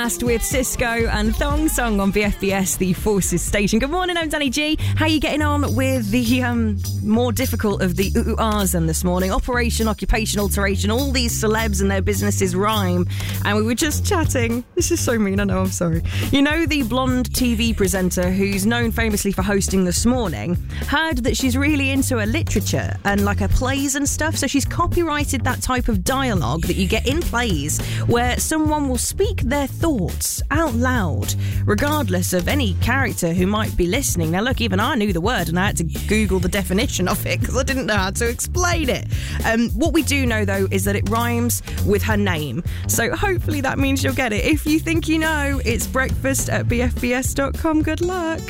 With Cisco and Thong Song on BFBS, the Forces station. Good morning, I'm Danny G. How are you getting on with the more difficult of the ooh-ahs this morning? Operation, Occupation Alteration, all these celebs and their businesses rhyme. And we were just chatting. This is so mean, I know, I'm sorry. You know the blonde TV presenter who's known famously for hosting This Morning? Heard that she's really into her literature and like her plays and stuff. So she's copyrighted that type of dialogue that you get in plays where someone will speak their thoughts out loud, regardless of any character who might be listening. Now look, even I knew the word and I had to Google the definition of it because I didn't know how to explain it. What we do know though is that it rhymes with her name, so hopefully that means you'll get it. If you think you know, it's breakfast at bfbs.com. Good luck.